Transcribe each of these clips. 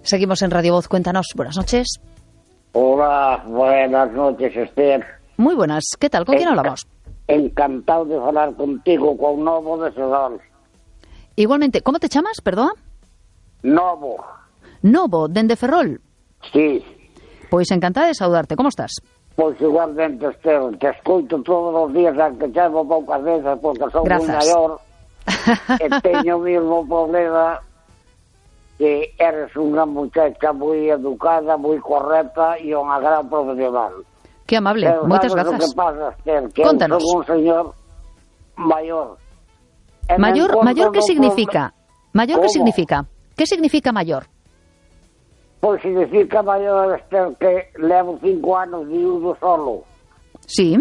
Seguimos en Radio Voz, cuéntanos. Buenas noches. Hola, buenas noches, Esther. Muy buenas, ¿qué tal? ¿Con quién hablamos? Encantado de hablar contigo, con Novo de Ferrol. Igualmente, ¿cómo te llamas, perdón? Novo. Novo, dende Ferrol. Sí. Pois encantada de saudarte, como estás? Pois igualmente, Esther, te escuto todos os días, aunque chamo poucas veces, porque son moi maior, e teño o mesmo problema, que eres unha muchacha moi educada, moi correcta e unha gran profesional. Que amable, moitas grazas. Que pasa, Esther, que Contanos. eu son un señor maior. Maior que significa? Maior que significa? Que significa maior? Pois significa maior, Esther, que levo 5 anos viudo solo. Sí.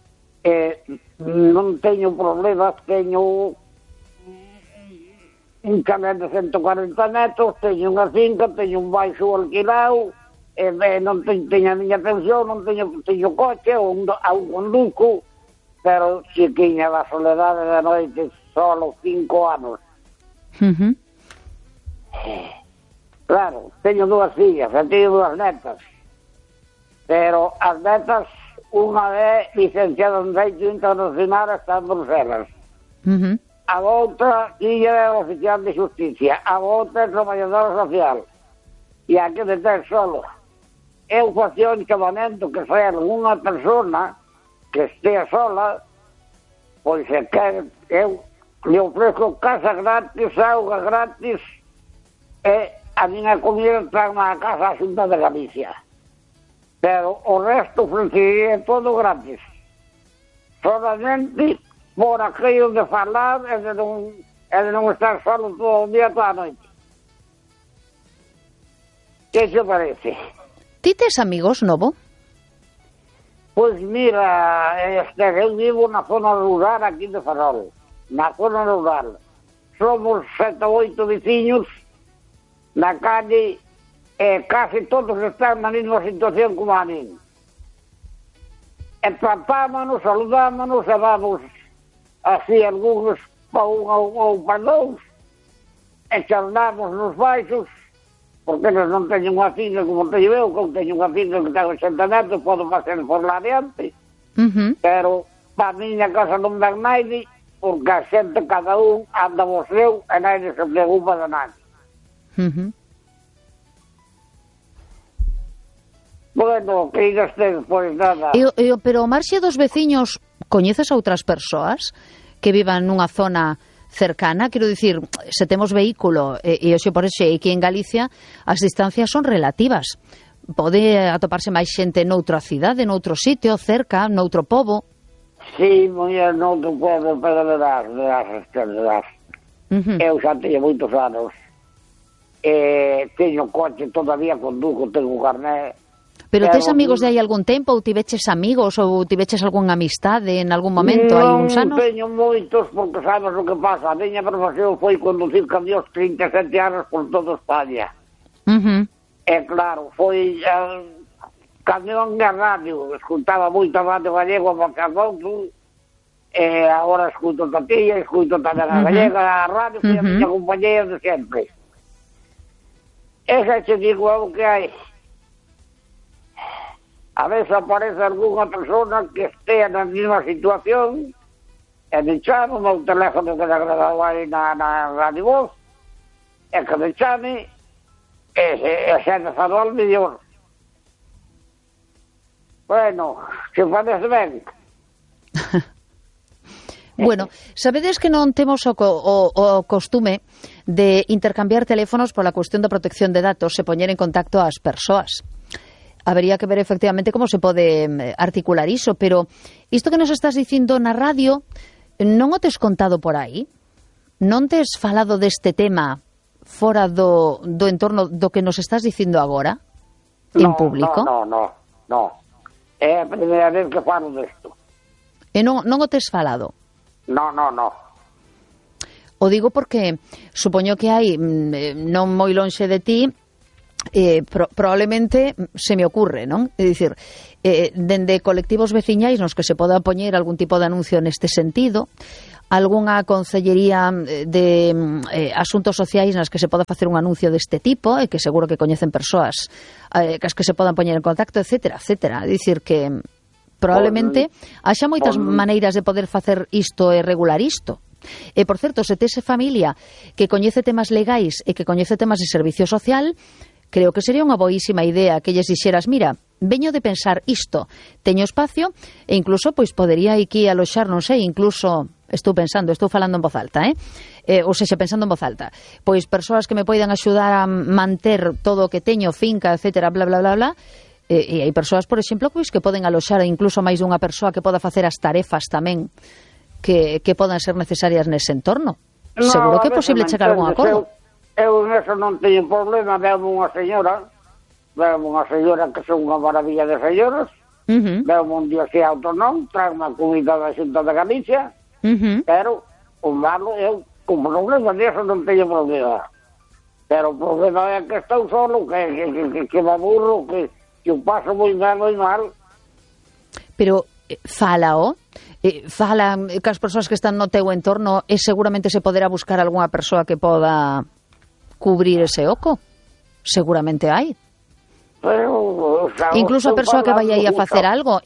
Non teño problemas, teño un chalet de 140 metros, teño unha finca, teño un baixo alquilado, non teño a miña pensión, non teño coche, a un conduco, pero chiquiña da soledade de noite, solo 5 anos. Claro, teño 2 fillas, e teño 2 netas, pero as netas, unha é licenciada en Dereito Internacional, está en Bruselas. A outra, illa é oficial de justicia, a outra é traballadora social, e a que de ter solo. Eu facía un chamamento que sea unha persona que estea sola, pois é que eu le ofrezo casa gratis, auga gratis, e a miña comida trae na casa a Xunta de Galicia. Pero o resto ofrecería todo gratis. Solamente por aquello de falar e de non estar solo todo o día toda a noite. Que se parece? Ti tes amigos, Novo? Pois mira, eu vivo na zona rural aquí de Ferrol. Na zona rural. Somos 7 ou 8 veciños na calle, casi todos están na mesma situación como a min. E tratámonos, saludámonos, e vamos así algúns para un ou para dous, e charlamos nos baixos, porque eles non teñen unha finca como teño eu, que teño unha finca que ten 80 metros, podo facer por lá adiante, pero para a miña casa non ven naide, porque a xente cada un anda o seu e naide se preocupa de nada. Bueno, que digas pois nada. Pero o marxe dos veciños, coñeces a outras persoas que vivan nunha zona cercana? Quero dicir, se temos vehículo e hoxe por hoxe aquí en Galicia as distancias son relativas. Pode atoparse máis xente noutra cidade, noutro sitio, cerca, noutro pobo? Sí, muller, noutro pobo, pero verás. Eu xa teño moitos anos. Teño coche, todavía conduco, tengo carné. Pero tes amigos de hai algún tempo, ou tiveches amigos, ou tiveches algunha amistade en algún momento, hai uns anos? Non teño moitos, porque sabes o que pasa, a miña profesión foi conducir camións 37 anos por toda España. E claro, foi camión de radio, escutaba moito a radio galego, porque a couto, e agora escuto Tatilla, escuto tamén a gallega, a radio, que é a miña compañera de sempre. Esa che digo algo que hai. A veces aparece algunha persona que estea na mesma situación e me chamo, o meu teléfono que era grabado aí na Radio Voz, e que me chame e xa de Ferrol mellor. Bueno, se parece ben. Bueno, sabedes que non temos o costume de intercambiar teléfonos pola cuestión da protección de datos e poñer en contacto ás persoas. Habería que ver efectivamente como se pode articular iso, pero isto que nos estás dicindo na radio, non o tes contado por aí? Non tes falado deste tema fora do entorno do que nos estás dicindo agora? En público? No. É a primeira vez que falo desto. E non o tes falado? No. O digo porque supoño que hai non moi lonxe de ti probablemente se me ocurre, non? É dicir, dende colectivos veciñais nos que se poda poñer algún tipo de anuncio neste sentido, algunha concellería de asuntos sociais nas que se poda facer un anuncio deste tipo e que seguro que coñecen persoas cas que se podan poñer en contacto, etcétera, etcétera. Dicir que probablemente haxa moitas maneiras de poder facer isto e regular isto. E, por certo, se tes familia que coñece temas legais e que coñece temas de servicio social, creo que sería unha boísima idea que lles dixeras, mira, veño de pensar isto, teño espacio e incluso pois podería aquí aloxar, non sei, incluso estou falando en voz alta, ou sexa, pensando en voz alta, pois persoas que me poidan axudar a manter todo o que teño, finca, etcétera, bla, bla, bla, bla, e hai persoas, por exemplo, pois que poden aloxar incluso máis dunha persoa que poda facer as tarefas tamén que podan ser necesarias nese entorno. Seguro que é posible chegar a algún acordo. Eu neso non teño problema, veo unha señora que son unha maravilla de señoras, veo un día que autonóm, trago a comida da Xunta de Galicia, pero o malo, eu con problema neso non teño problema. Pero o problema é que estou solo, que me aburro, que o paso moi mal. Pero fala cas persoas que están no teu entorno e seguramente se poderá buscar algunha persoa que poda cubrir ese oco. Seguramente hai. Pero, incluso a persoa que vai aí a facer algo,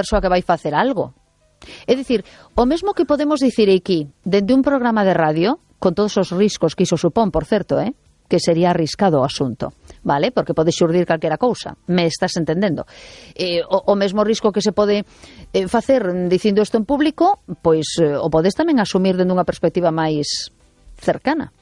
É dicir, o mesmo que podemos dicir aquí, dende un programa de radio, con todos os riscos que iso supón, por certo, que sería arriscado o asunto, vale? Porque pode xurdir calquera cousa, me estás entendendo. O mesmo risco que se pode facer dicindo isto en público, pois o podes tamén asumir dende unha perspectiva máis cercana.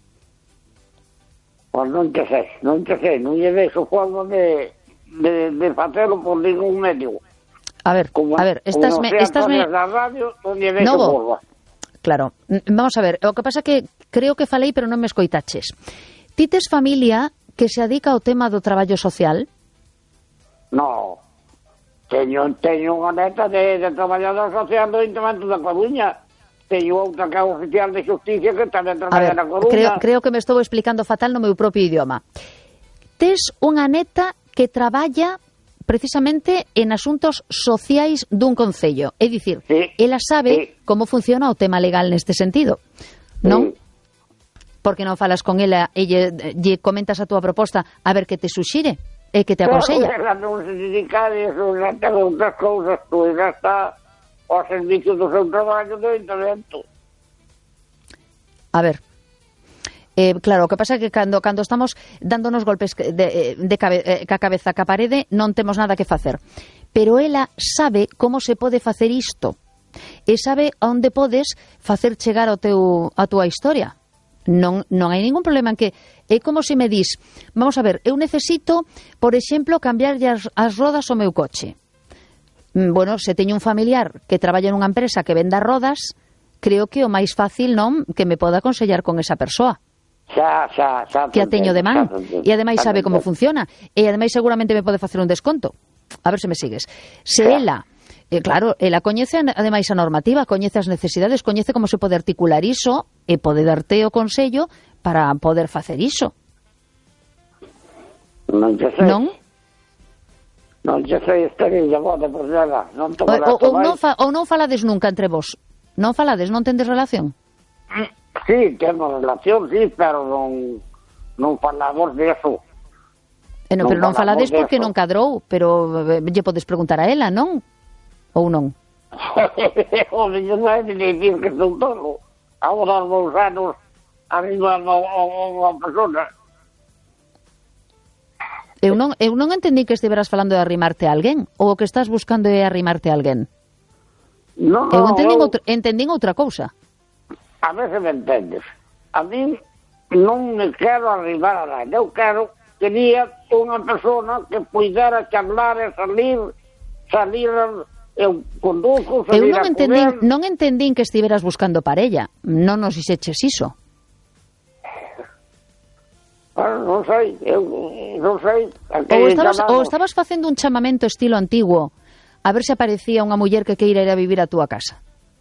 Pois non sei, non lle deixo forma de facelo por ningún medio. A ver, estás na radio, non lle deixo forma. Claro, vamos a ver, o que pasa que creo que falei, pero non me escoitaches. Ti tes familia que se adica ao tema do traballo social? No, teño unha neta de traballador social do Ayuntamiento da Coruña. Teño outra que é oficial de xusticia que tamén traballa na Coruña. Creo que me estou explicando fatal no meu propio idioma. Tes unha neta que traballa precisamente en asuntos sociais dun concello. É dicir, ela sabe como funciona o tema legal neste sentido, non? Porque non falas con ela e lle comentas a túa proposta a ver que te suxire e que te aconsella. Ela non se dedica a eso, ela ten outras cousas, pois já está ao servicio do seu traballo do Ayuntamiento. A ver, claro, o que pasa é que cando estamos dándonos golpes ca cabeza ca parede non temos nada que facer. Pero ela sabe como se pode facer isto e sabe onde podes facer chegar a túa historia. Non hai ningún problema en que é como se me dis, vamos a ver, eu necesito, por exemplo, cambiarlle as rodas ao meu coche. Bueno, se teño un familiar que traballa nunha empresa que venda rodas, creo que o máis fácil non que me poda aconsellar con esa persoa. Xa, que a teño de man e ademais sabe como funciona e ademais seguramente me pode facer un desconto. A ver se me sigues. Se ela, claro, ela coñece ademais a normativa, coñece as necesidades, coñece como se pode articular iso e pode darte o consello para poder facer iso. Non te sei. Non te sei, estaría boda por nada. Ou non falades nunca entre vos? Non falades, non tendes relación? Sí, temos relación, sí, pero non falamos de eso. Pero non falades porque non cadrou, pero lle podes preguntar a ela, non? Ou non? O mellor non é de dicir que estou todo. Agora os anos arriba a unha persona. Eu non entendí que estiveras falando de arrimarte a alguén, ou o que estás buscando é arrimarte a alguén. Non, eu entendín outra cousa. A veces me entendes. A mí non me quero arrimar a nada. Eu quería unha persona que puidera charlar e salir, eu conduzo, salir a comer. Non entendín que estiveras buscando parella. Non nos dixeches iso. Non sei, non sei. Ou estabas facendo un chamamento estilo antigo a ver se aparecía unha muller que queira ir a vivir a túa casa.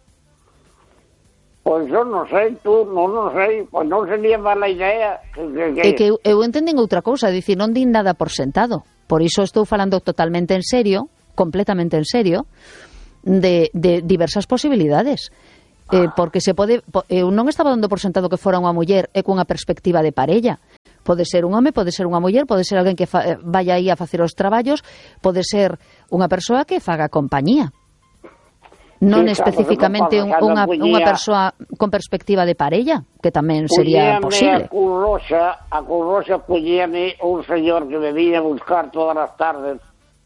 Pois eu non sei, non sei, pois non sería mala idea. É que eu entendín outra cousa, dicir, non din nada por sentado. Por iso estou falando totalmente en serio, completamente en serio, de diversas posibilidades. porque se pode, non estaba dando por sentado que fora unha muller e cunha perspectiva de parella. Pode ser un home, pode ser unha muller, pode ser alguén que vaya aí a facer os traballos, pode ser unha persoa que faga compañía. Non especificamente unha persoa con perspectiva de parella, que tamén sería posible. A Curroxa puñíame un señor que me vía a buscar todas as tardes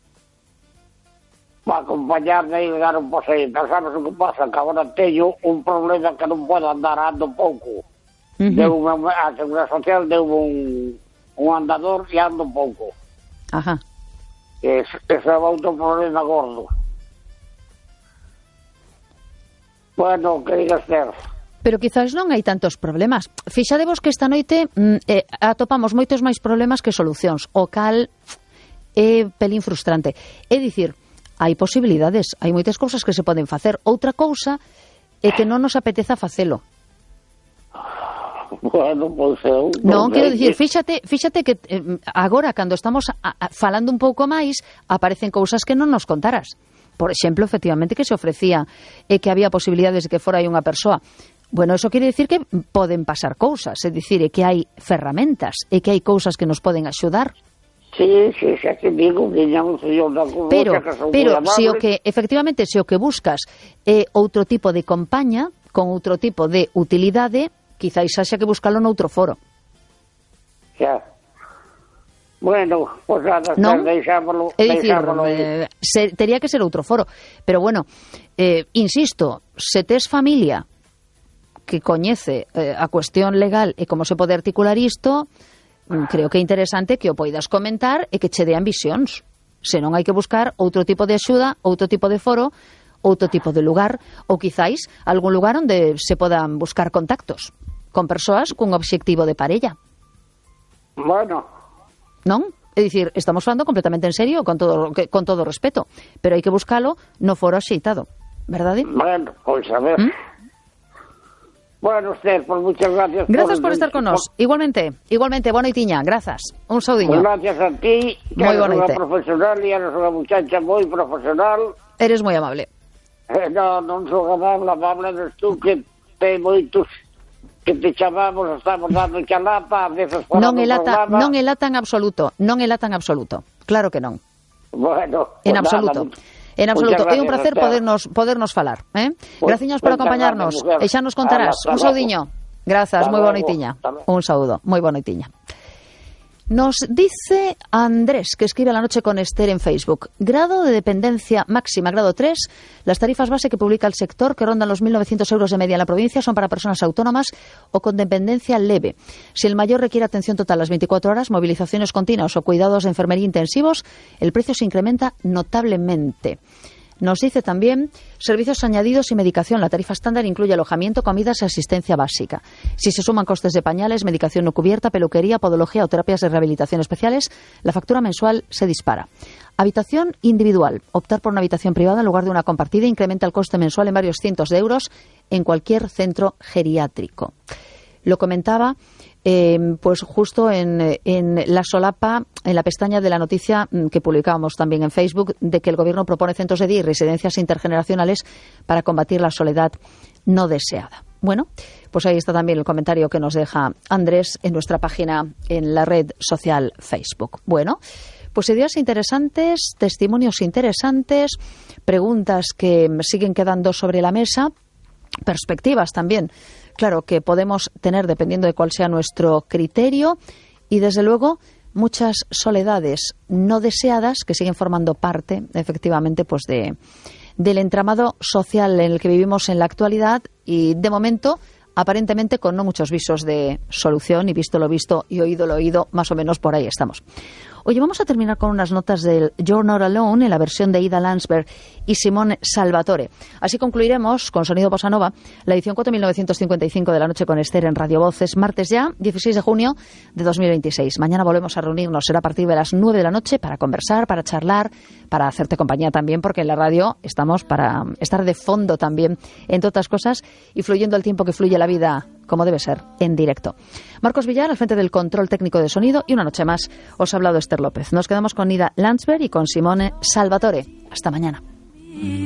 para acompañarme e dar un paseo. Pero sabes o que pasa? Que agora teño un problema que non podo andar, ando pouco. A Seguridade Social deu un andador e ando pouco. Ajá. Ese é outro problema gordo. Bueno, que digas ter. Pero quizás non hai tantos problemas. Fixadevos que esta noite atopamos moitos máis problemas que solucións. O cal é pelín frustrante. É dicir, hai posibilidades, hai moitas cousas que se poden facer. Outra cousa é que non nos apeteza facelo. Bueno, pois eu... Non, quero dicir, fíxate que agora, cando estamos falando un pouco máis, aparecen cousas que non nos contaras. Por exemplo, efectivamente, que se ofrecía que había posibilidades de que fora aí unha persoa. Bueno, eso quere dicir que poden pasar cousas, é dicir, que hai ferramentas e que hai cousas que nos poden axudar. Sí, xa te digo que ya un señor da Curroxa que son pero se o que, efectivamente, se o que buscas é outro tipo de compaña, con outro tipo de utilidade, quizáis haxa que buscalo noutro foro. Xa. Bueno, pues nada, deixámoslo. É dicir, tería que ser outro foro. Pero bueno, insisto, se tes familia que coñece a cuestión legal e como se pode articular isto, creo que é interesante que o poidas comentar e que che dean visións. Senón hai que buscar outro tipo de axuda, outro tipo de foro, outro tipo de lugar, ou quizáis algún lugar onde se podan buscar contactos con persoas cun obxectivo de parella. Bueno. Non? É dicir, estamos falando completamente en serio, con todo respeto, pero hai que buscalo no foro axeitado, verdade? Bueno, pois a ver. Bueno, Esther, pues muchas gracias. Gracias por estar con nos. Igualmente, boa noitiña, grazas. Un saudiño. Pues gracias a ti, que eres unha profesional e eres unha muchacha moi profesional. Eres moi amable. Non sou amable eres tú, que te moitos que te chamamos, estamos dando chalapa, a veces fora do programa. Non é lata en absoluto, claro que non. Bueno, en absoluto. En absoluto, é un placer podernos falar. Graciñas por acompañarnos. E xa nos contarás. Un saudiño. Grazas, moi boa noitiña. Un saúdo, moi boa noitiña. Nos dice Andrés, que escribe a la noche con Esther en Facebook. Grado de dependencia máxima, grado 3. Las tarifas base que publica el sector, que rondan los 1.900 euros de media en la provincia, son para personas autónomas o con dependencia leve. Si el mayor requiere atención total las 24 horas, movilizaciones continuas o cuidados de enfermería intensivos, el precio se incrementa notablemente. Nos dice también servicios añadidos y medicación. La tarifa estándar incluye alojamiento, comidas y asistencia básica. Si se suman costes de pañales, medicación no cubierta, peluquería, podología o terapias de rehabilitación especiales, la factura mensual se dispara. Habitación individual. Optar por una habitación privada en lugar de una compartida incrementa el coste mensual en varios cientos de euros en cualquier centro geriátrico. Lo comentaba pues justo en la solapa, en la pestaña de la noticia que publicábamos también en Facebook, de que el Gobierno propone centros de día y residencias intergeneracionales para combatir la soledad no deseada. Bueno, pues ahí está también el comentario que nos deja Andrés en nuestra página en la red social Facebook. Bueno, pues ideas interesantes, testimonios interesantes, preguntas que siguen quedando sobre la mesa, perspectivas también, claro, que podemos tener dependiendo de cuál sea nuestro criterio y, desde luego, muchas soledades no deseadas que siguen formando parte, efectivamente, pues del entramado social en el que vivimos en la actualidad y, de momento, aparentemente con no muchos visos de solución y visto lo visto y oído lo oído, más o menos por ahí estamos. Oye, vamos a terminar con unas notas del You're Not Alone en la versión de Ida Landsberg y Simone Salvatore. Así concluiremos con Sonido Bossa Nova la edición 4955 de La Noche con Esther en Radio Voces, martes ya, 16 de junio de 2026. Mañana volvemos a reunirnos, será a partir de las 9 de la noche para conversar, para charlar, para hacerte compañía también, porque en la radio estamos para estar de fondo también, entre otras cosas, y fluyendo el tiempo que fluye la vida como debe ser, en directo. Marcos Villar al frente del control técnico de sonido y una noche más os ha hablado Esther López. Nos quedamos con Ida Landsberg y con Simone Salvatore. Hasta mañana.